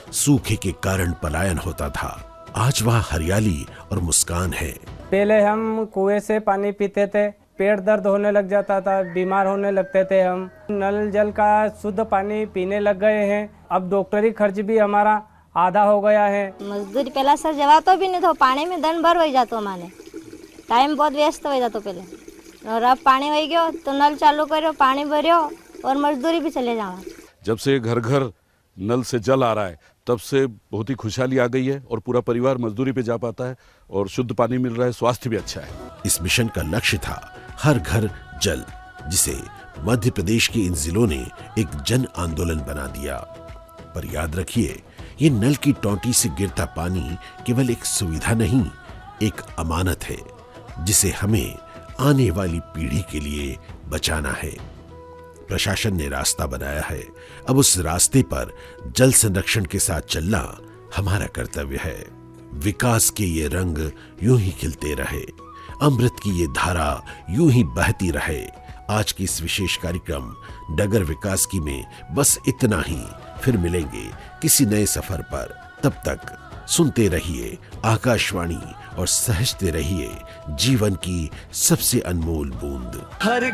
सूखे के कारण पलायन होता था, आज वहाँ हरियाली और मुस्कान है। पहले हम कुएं से पानी पीते थे, पेट दर्द होने लग जाता था, बीमार होने लगते थे हम। नल जल का शुद्ध पानी पीने लग गए हैं। अब डॉक्टरी खर्च भी हमारा आधा हो गया है। मजदूरी पहला सर जवा तो भी नहीं था, पानी में दिन भर हो जातो, माने टाइम बहुत व्यस्त हो जातो पहले, और अब पानी हो गयो तो नल चालू करो, पानी भरियो और मजदूरी भी चले जावा। जब से घर घर नल से जल आ रहा है तब से बहुत ही खुशहाली आ गई है और पूरा परिवार मजदूरी पे जा पाता है और शुद्ध पानी मिल रहा है, स्वास्थ्य भी अच्छा है। इस मिशन का लक्ष्य था हर घर जल, जिसे मध्य प्रदेश के इन जिलों ने एक जन आंदोलन बना दिया। पर याद रखिए, ये नल की टोंटी से गिरता पानी केवल एक सुविधा नहीं, एक अमानत है जिसे हमें आने वाली पीढ़ी के लिए बचाना है। प्रशासन ने रास्ता बनाया है, अब उस रास्ते पर जल संरक्षण के साथ चलना हमारा कर्तव्य है। विकास के ये रंग यूं ही खिलते रहे, अमृत की ये धारा यूं ही बहती रहे। आज की इस विशेष कार्यक्रम डगर विकास की में बस इतना ही। फिर मिलेंगे किसी नए सफर पर, तब तक सुनते रहिए आकाशवाणी और सहजते रहिए जीवन की सबसे अनमोल बूंद।